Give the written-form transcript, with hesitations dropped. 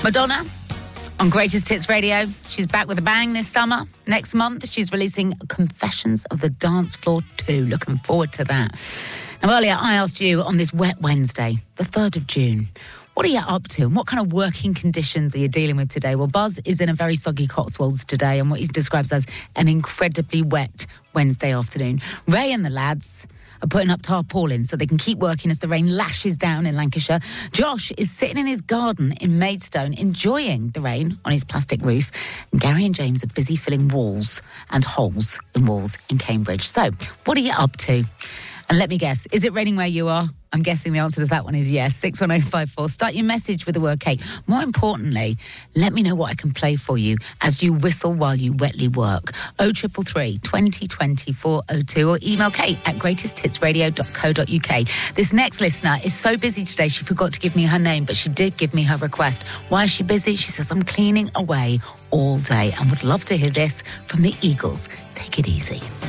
Madonna on Greatest Hits Radio. She's back with a bang this summer. Next month, she's releasing Confessions of the Dance Floor 2. Looking forward to that. Now, earlier, I asked you on this wet Wednesday, the 3rd of June, what are you up to and what kind of working conditions are you dealing with today? Well, Buzz is in a very soggy Cotswolds today and what he describes as an incredibly wet Wednesday afternoon. Ray and the lads are putting up tarpaulin so they can keep working as the rain lashes down in Lancashire. Josh is sitting in his garden in Maidstone enjoying the rain on his plastic roof. And Gary and James are busy filling walls and holes in walls in Cambridge. So, what are you up to? And let me guess, is it raining where you are? I'm guessing the answer to that one is yes. 61054. Start your message with the word Kate. More importantly, let me know what I can play for you as you whistle while you wetly work. 0333 2020 402 or email kate@greatesthitsradio.co.uk. This next listener is so busy today she forgot to give me her name, but she did give me her request. Why is she busy? She says, I'm cleaning away all day and would love to hear this from the Eagles. Take it easy.